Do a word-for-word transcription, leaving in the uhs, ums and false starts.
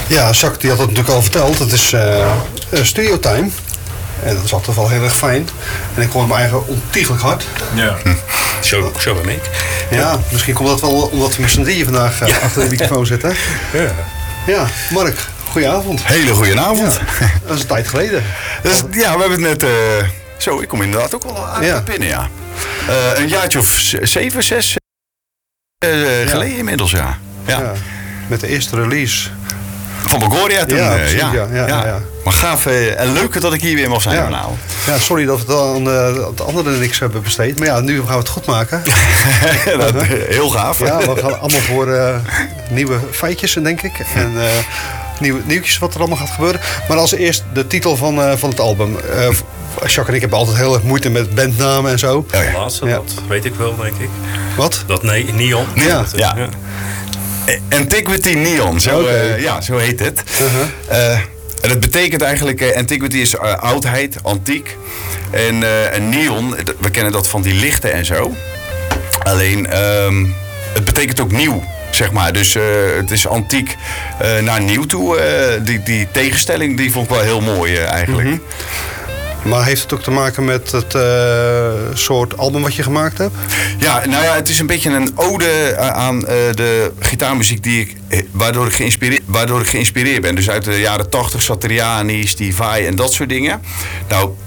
Ja, Jacques die had het natuurlijk al verteld. Het is uh, studio time. En dat is altijd wel heel erg fijn. En ik hoor mijn eigen ontiegelijk hard. Ja, hm. zo, zo ben ik. Ja, misschien komt dat wel omdat we met z'n drieën vandaag uh, ja. achter de microfoon zitten. Ja. Ja, Mark, goedenavond. Hele goedenavond. Ja, dat is een tijd geleden. Dus, ja, we hebben het net... Uh, zo, ik kom inderdaad ook wel aan ja. binnen, ja. Uh, een jaartje of zeven, zes uh, ja. geleden inmiddels, ja. Ja. ja. Met de eerste release. Van Bogoria toen. Ja, uh, precies, ja. Ja, ja, ja. ja. Maar gaaf uh, en leuk dat ik hier weer mag zijn ja. vanavond. Ja, sorry dat we het aan uh, de anderen niks hebben besteed. Maar ja, nu gaan we het goed maken. dat, uh, heel gaaf. Ja, we gaan allemaal voor uh, nieuwe feitjes, denk ik. En uh, nieuwe, nieuwtjes wat er allemaal gaat gebeuren. Maar als eerst de titel van, uh, van het album. Uh, Jacques en ik hebben altijd heel erg moeite met bandnamen en zo. Oh, ja. De laatste, ja. dat weet ik wel, denk ik. Wat? Dat nee, Neon. Ja. ja. ja. Antiquity Neon, zo, okay. uh, ja, zo heet het. Uh-huh. Uh, en het betekent eigenlijk, uh, antiquity is uh, oudheid, antiek. En, uh, en neon, we kennen dat van die lichten en zo. Alleen, um, het betekent ook nieuw, zeg maar. Dus uh, het is antiek uh, naar nieuw toe. Uh, die, die tegenstelling, die vond ik wel heel mooi uh, eigenlijk. Mm-hmm. Maar heeft het ook te maken met het uh, soort album wat je gemaakt hebt? Ja, nou ja, het is een beetje een ode aan uh, de gitaarmuziek die ik, waardoor ik, geïnspireerd, waardoor ik geïnspireerd ben. Dus uit de jaren tachtig, Satriani, Steve Vai en dat soort dingen. Nou,